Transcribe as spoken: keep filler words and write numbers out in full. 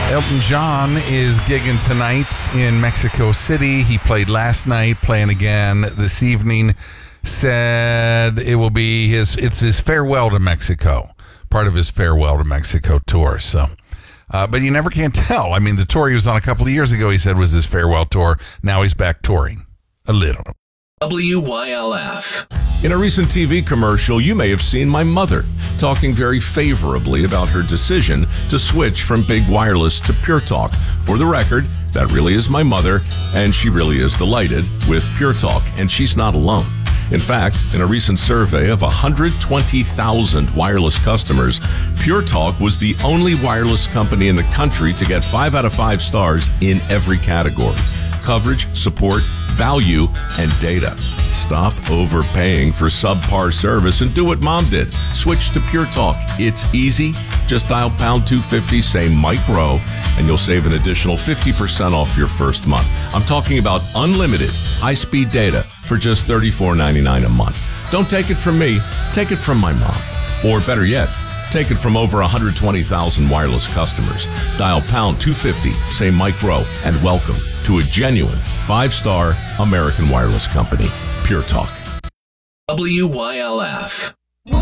Elton John is gigging tonight in Mexico City. He played last night, playing again this evening. Said it will be his, it's his farewell to Mexico, part of his farewell to Mexico tour. So, uh, but you never can tell. I mean, the tour he was on a couple of years ago, he said was his farewell tour. Now he's back touring a little. W Y L F. In a recent T V commercial, you may have seen my mother talking very favorably about her decision to switch from big wireless to Pure Talk. For the record, that really is my mother, and she really is delighted with Pure Talk, and she's not alone. In fact, in a recent survey of one hundred twenty thousand wireless customers, Pure Talk was the only wireless company in the country to get five out of five stars in every category: coverage, support, value, and data. Stop overpaying for subpar service and do what Mom did. Switch to Pure Talk. It's easy. Just dial pound two fifty, say Mike Rowe, and you'll save an additional fifty percent off your first month. I'm talking about unlimited high-speed data for just thirty-four ninety-nine a month. Don't take it from me. Take it from my mom. Or better yet, take it from over one hundred twenty thousand wireless customers. Dial pound two fifty, say Mike Rowe, and welcome to a genuine five-star American wireless company, Pure Talk. W Y L F.